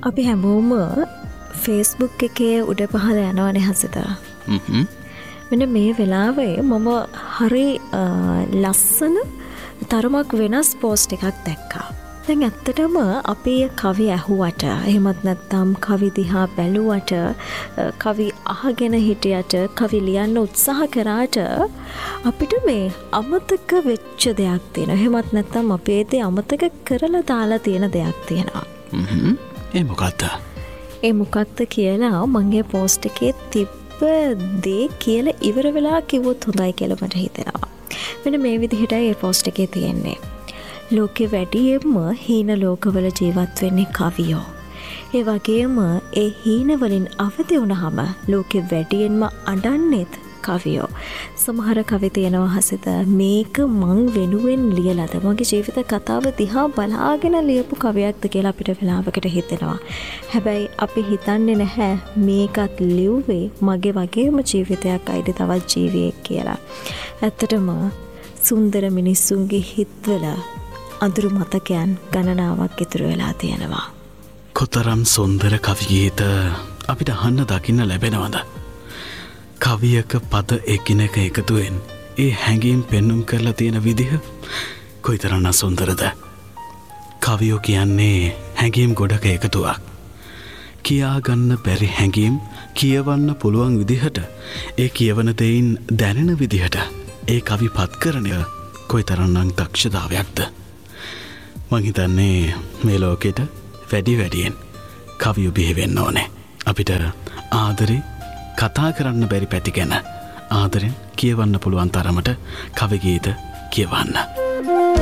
අපි හැමෝම ෆේස්බුක් එකේ උඩ පහළ යනවනේ හසිත. මෙන්න මේ වෙලාවේ මම හරි ලස්සන තරමක් වෙනස් පෝස්ට් එකක් දැක්කා. දැන් ඇත්තටම අපි කවි ඇහුවට එහෙමත් නැත්නම් කවි දිහා බැලුවට කවි අහගෙන හිටියට කවි ලියන්න උත්සාහ කරාට අපිට මේ අමතක වෙච්ච දෙයක් තියෙනවා. එහෙමත් නැත්නම් අපි ඒදී අමතක කරලා දාලා තියෙන දෙයක් තියෙනවා. ඒ මොකක්ද? ඒ මොකක්ද කියලා මගේ පෝස්ට් එකේ තිබ්බ දේ කියලා ඉවර වෙලා කිව්වොත් හොඳයි කියලා මට හිතෙනවා. මෙන්න මේ විදිහටයි මේ පෝස්ට් එකේ තියෙන්නේ. ලෝකෙ වැඩියෙන්ම හීන ලෝකවල ජීවත් වෙන්නේ කවියෝ. ඒ වගේම ඒ හීන වලින් අවදි වුණාම ලෝකෙ වැඩියෙන්ම අඬන්නේත් කවියෝ. සමහර කවි තියෙනවා හසිත මේක මං වෙනුවෙන් ලියලාද මගේ ජීවිත කතාව දිහා බලාගෙන ලියපු කවියක්ද කියලා අපිට වෙලාවකට හිතෙනවා. හැබැයි අපි හිතන්නේ නැහැ මේකත් ලියුවේ මගේ වගේම ජීවිතයක් අයිද තවත් ජීවියෙක් කියලා. ඇත්තටම සුන්දර මිනිස්සුන්ගේ හිත්වල අඳුරු මතකයන් ගණනාවක් ඉතුරු වෙලා තියෙනවා. කොතරම් සුන්දර කවි ගීත අපිට අහන්න දකින්න ලැබෙනවද? කවියක පද එකිනෙක එකතුවෙන් ඒ හැඟීම් පෙන්නුම් කරලා තියෙන විදිහ කොයිතරම් සුන්දරද? කවියෝ කියන්නේ හැඟීම් ගොඩක එකතුවක්. කියා ගන්න බැරි හැඟීම් කියවන්න පුළුවන් විදිහට ඒ කියවන දෙයින් දැනෙන විදිහට ඒ කවි පත් කරන කොයිතරම්නම් දක්ෂතාවයක්ද? මං හිතන්නේ මේ ලෝකෙට වැඩියෙන් කවියෝ බිහි වෙන්න ඕනේ. අපිට ආදරේ කතා කරන්න බැරි පැති ගැන ආදරෙන් කියවන්න පුළුවන් තරමට කවි ගීත කියවන්න.